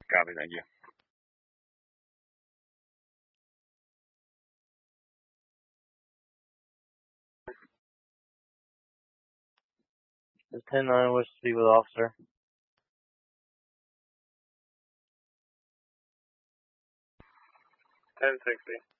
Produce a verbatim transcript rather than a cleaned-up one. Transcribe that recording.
Copy, thank you. Does ten nine wish to speak with the officer? ten sixty.